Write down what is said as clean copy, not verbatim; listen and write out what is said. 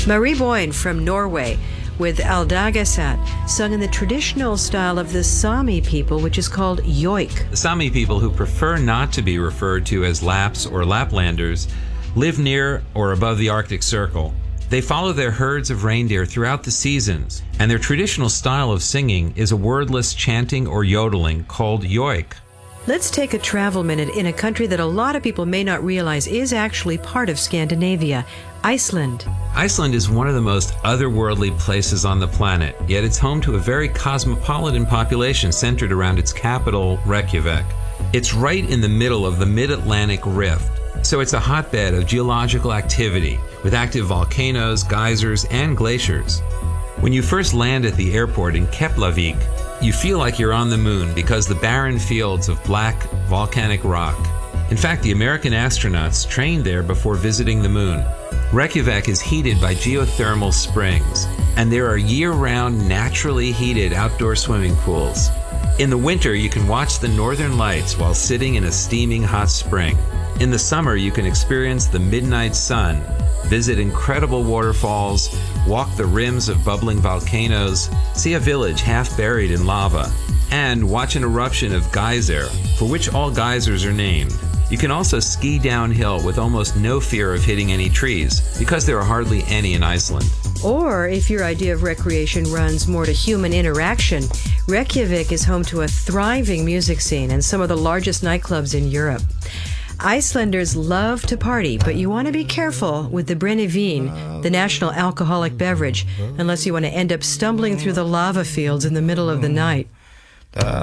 Marie Boyne from Norway with Aldagasat, sung in the traditional style of the Sami people, which is called joik. The Sami people, who prefer not to be referred to as Laps or Laplanders, live near or above the Arctic Circle. They follow their herds of reindeer throughout the seasons, and their traditional style of singing is a wordless chanting or yodeling called joik. Let's take a travel minute in a country that a lot of people may not realize is actually part of Scandinavia, Iceland. Iceland is one of the most otherworldly places on the planet, yet it's home to a very cosmopolitan population centered around its capital, Reykjavik. It's right in the middle of the Mid-Atlantic Rift, so it's a hotbed of geological activity with active volcanoes, geysers, and glaciers. When you first land at the airport in Keflavik, you feel like you're on the moon because the barren fields of black volcanic rock. In fact, the American astronauts trained there before visiting the moon. Reykjavik is heated by geothermal springs, and there are year-round naturally heated outdoor swimming pools. In the winter, you can watch the northern lights while sitting in a steaming hot spring. In the summer, you can experience the midnight sun, visit incredible waterfalls, walk the rims of bubbling volcanoes, see a village half buried in lava, and watch an eruption of geyser, for which all geysers are named. You can also ski downhill with almost no fear of hitting any trees, because there are hardly any in Iceland. Or, if your idea of recreation runs more to human interaction, Reykjavik is home to a thriving music scene and some of the largest nightclubs in Europe. Icelanders love to party, but you want to be careful with the brennivin, the national alcoholic beverage, unless you want to end up stumbling through the lava fields in the middle of the night.